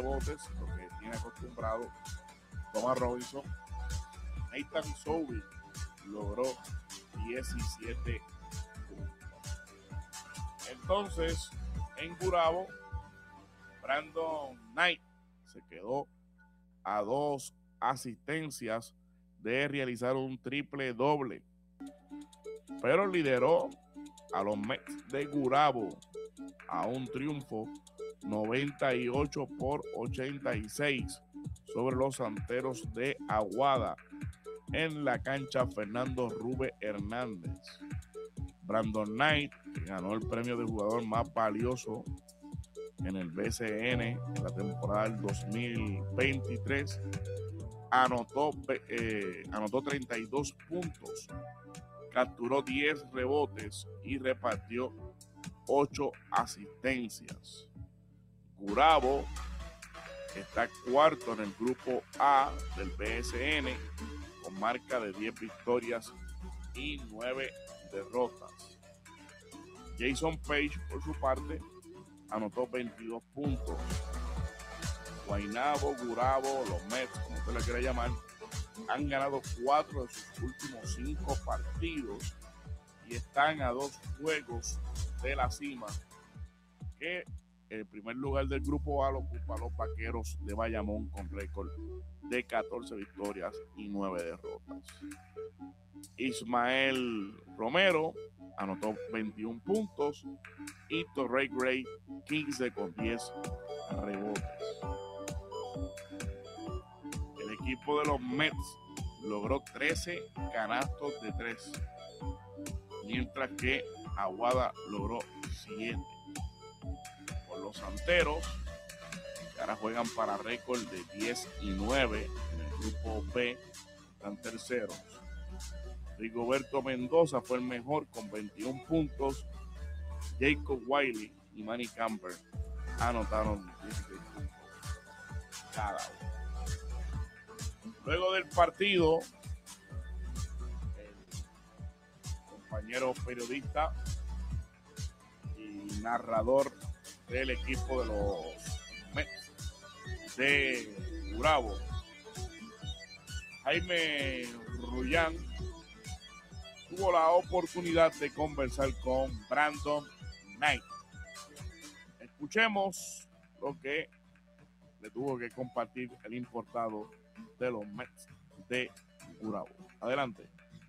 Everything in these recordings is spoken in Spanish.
rebotes, lo que tiene acostumbrado Thomas Robinson. Nathan Sobey logró 17 puntos. Entonces, en Gurabo, Brandon Knight se quedó a 2 asistencias de realizar un triple doble, pero lideró a los Mets de Gurabo a un triunfo 98-86 sobre los Santeros de Aguada en la cancha Fernando Rube Hernández. Brandon Knight, que ganó el premio de jugador más valioso en el BCN en la temporada del 2023, anotó 32 puntos, capturó 10 rebotes y repartió 8 asistencias. Gurabo está cuarto en el grupo A del BSN con marca de 10 victorias y 9 derrotas. Jason Page, por su parte, anotó 22 puntos. Guaynabo, Gurabo, los Mets, como usted le quiera llamar, han ganado 4 de sus últimos 5 partidos y están a 2 juegos de la cima, que el primer lugar del grupo A lo ocupa los Vaqueros de Bayamón con récord de 14 victorias y 9 derrotas. Ismael Romero anotó 21 puntos y Torrey Gray 15 con 10 rebotes. El equipo de los Mets logró 13 canastos de 3, mientras que Aguada logró 7. Por los Santeros, que ahora juegan para récord de 10 y 9 en el grupo B, están terceros. Rigoberto Mendoza fue el mejor con 21 puntos. Jacob Wiley y Manny Camper anotaron 16 puntos cada uno. Luego del partido, el compañero periodista y narrador del equipo de los Mets de Gurabo, Jaime Rullán, tuvo la oportunidad de conversar con Brandon Knight. Escuchemos lo que le tuvo que compartir el importado de los Mets de Gurabo. Adelante.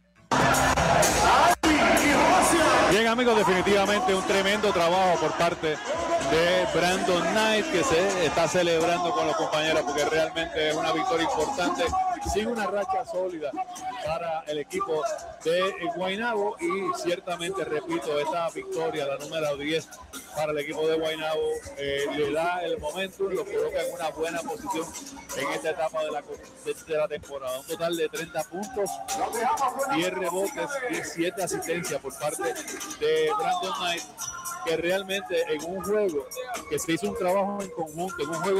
Bien, amigos, definitivamente un tremendo trabajo por parte de Brandon Knight, que se está celebrando con los compañeros porque realmente es una victoria importante. Sigue una racha sólida para el equipo de Guaynabo y ciertamente, repito, esta victoria, la número 10 para el equipo de Guaynabo, le da el momentum, lo coloca en una buena posición en esta etapa de la temporada. Un total de 30 puntos, 10 rebotes y 7 asistencias por parte de Brandon Knight, que realmente en un juego que se hizo un trabajo en conjunto,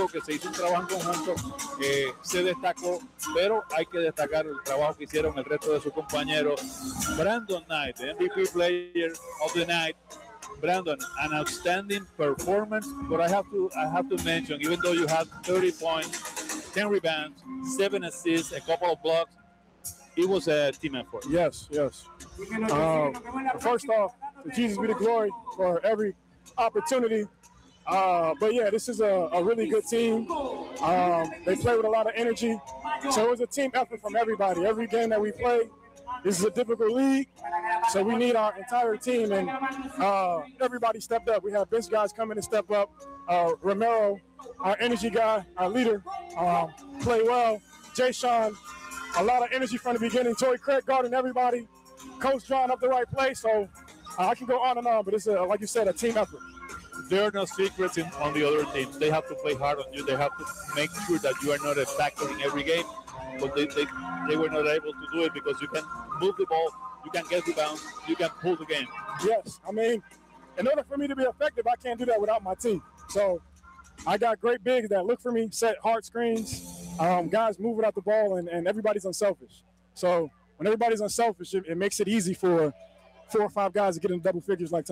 se destacó, pero hay que destacar el trabajo que hicieron el resto de sus compañeros. Brandon Knight, the MVP player of the night. Brandon, an outstanding performance, but I have to mention, even though you had 30 points, 10 rebounds, 7 assists, a couple of blocks, it was a team effort. Yes. First off, to Jesus be the glory for every opportunity. But yeah, this is a really good team. They play with a lot of energy. So it was a team effort from everybody. Every game that we play, this is a difficult league. So we need our entire team, and everybody stepped up. We have bench guys coming to step up. Romero, our energy guy, our leader, play well. Jay Sean, a lot of energy from the beginning. Torrey Craig guarding everybody. Coach drawing up the right play. So I can go on and on, but it's, like you said, a team effort. There are no secrets on the other teams. They have to play hard on you. They have to make sure that you are not a factor in every game. But they were not able to do it because you can move the ball, you can get rebounds, you can pull the game. Yes, I mean, in order for me to be effective, I can't do that without my team. So I got great bigs that look for me, set hard screens, guys moving out the ball, and everybody's unselfish. So when everybody's unselfish, it makes it easy for 4 or 5 guys to get in double figures like tonight.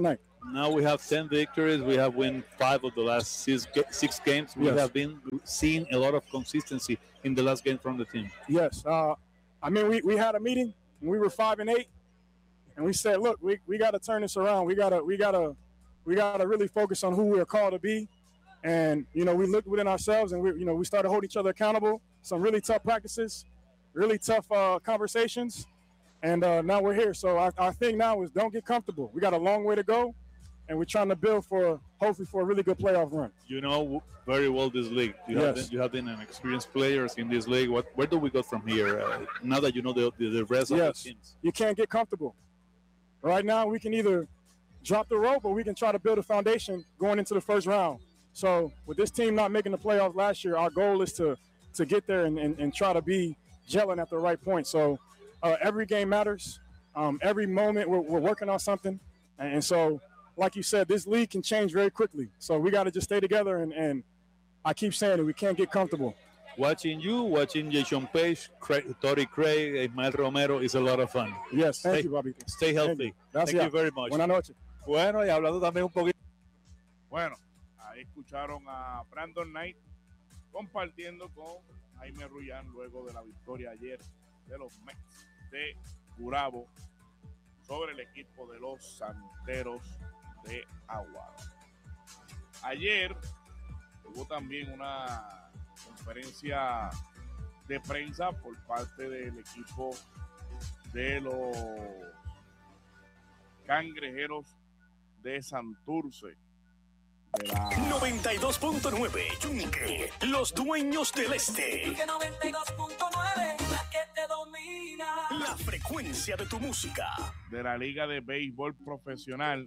Now we have 10 victories. We have won 5 of the last 6 games. We have been seeing a lot of consistency in the last game from the team. Yes. I mean, we had a meeting when we were 5-8, and we said, look, we got to turn this around. We gotta really focus on who we're called to be. And, you know, we looked within ourselves, and we started holding each other accountable. Some really tough practices, really tough conversations. And now we're here. So our thing now is don't get comfortable. We got a long way to go, and we're trying to build hopefully for a really good playoff run. You know very well this league. You have been an experienced players in this league. Where do we go from here? Now that you know the rest of the teams. You can't get comfortable. Right now, we can either drop the rope or we can try to build a foundation going into the first round. So with this team not making the playoffs last year, our goal is to get there and try to be gelling at the right point. So every game matters. Every moment we're working on something. And so, like you said, this league can change very quickly. So we got to just stay together. And I keep saying it, we can't get comfortable. Watching Jason Page, Torrey Craig, Ismael Romero is a lot of fun. Yes, thank you, Bobby. Stay healthy. Thank you very much. Buenas noches. Bueno, y hablando también un poquito. Bueno, ahí escucharon a Brandon Knight compartiendo con Jaime Rullán luego de la victoria ayer de los Mets de Gurabo sobre el equipo de los Santeros de Aguada. Ayer hubo también una conferencia de prensa por parte del equipo de los Cangrejeros de Santurce. 92.9 Yunque, los dueños del este. 92.9, la que te domina. La frecuencia de tu música. De la Liga de Béisbol Profesional,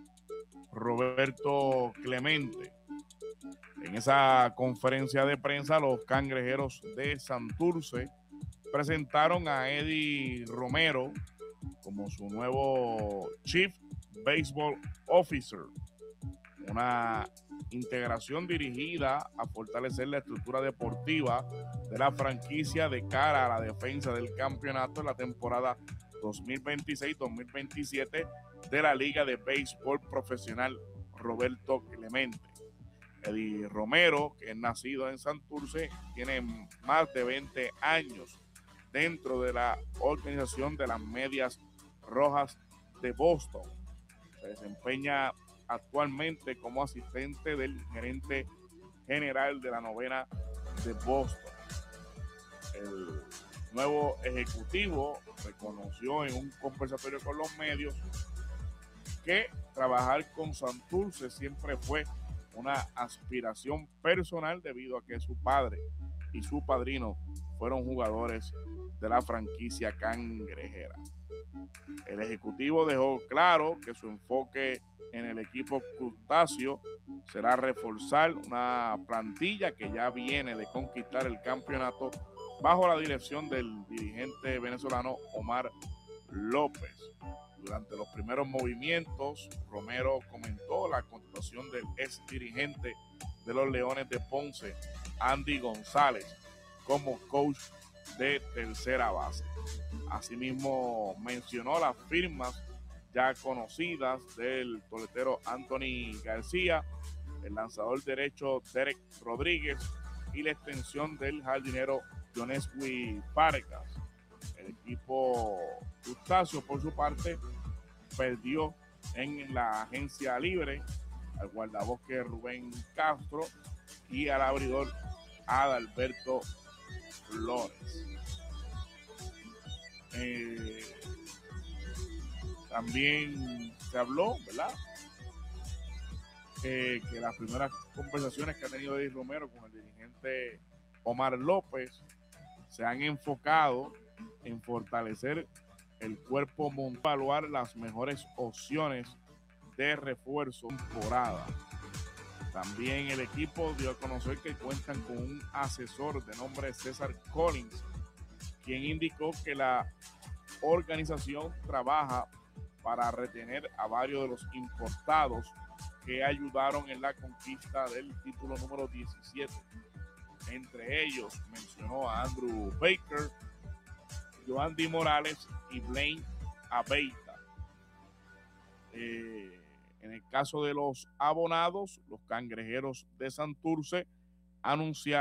Roberto Clemente. En esa conferencia de prensa, los Cangrejeros de Santurce presentaron a Eddie Romero como su nuevo Chief Baseball Officer. Una integración dirigida a fortalecer la estructura deportiva de la franquicia de cara a la defensa del campeonato en la temporada 2026-2027 de la Liga de Béisbol Profesional Roberto Clemente. Eddie Romero, que es nacido en Santurce, tiene más de 20 años dentro de la organización de las Medias Rojas de Boston. Se desempeña actualmente como asistente del gerente general de la novena de Boston. El nuevo ejecutivo reconoció en un conversatorio con los medios que trabajar con Santurce siempre fue una aspiración personal debido a que su padre y su padrino fueron jugadores de la franquicia cangrejera. El ejecutivo dejó claro que su enfoque en el equipo crustáceo será reforzar una plantilla que ya viene de conquistar el campeonato bajo la dirección del dirigente venezolano Omar López. Durante los primeros movimientos, Romero comentó la contratación del ex dirigente de los Leones de Ponce, Andy González, como coach de tercera base. Asimismo, mencionó las firmas ya conocidas del toletero Anthony García, el lanzador derecho Derek Rodríguez y la extensión del jardinero Joneswi Vargas. El equipo crustáceo, por su parte, perdió en la agencia libre al guardabosque Rubén Castro y al abridor Adalberto Flores. También se habló, ¿verdad? Que las primeras conversaciones que ha tenido Eddie Romero con el dirigente Omar López se han enfocado en fortalecer el cuerpo mundial, evaluar las mejores opciones de refuerzo temporada. También el equipo dio a conocer que cuentan con un asesor de nombre César Collins, quien indicó que la organización trabaja para retener a varios de los importados que ayudaron en la conquista del título número 17. Entre ellos mencionó a Andrew Baker, Joandy Morales y Blaine Aveita. En el caso de los abonados, los Cangrejeros de Santurce anunciaron